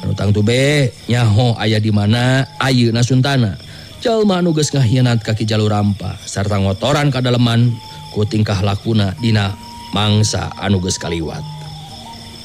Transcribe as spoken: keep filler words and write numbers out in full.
Anu tangtu be nyaho aya di mana ayeuna Suntana. Jalma anu geus ngahianat kaki jalur rampa sarta ngotoran kadaleman ku tingkah lakuna dina mangsa anu geus kaliwat.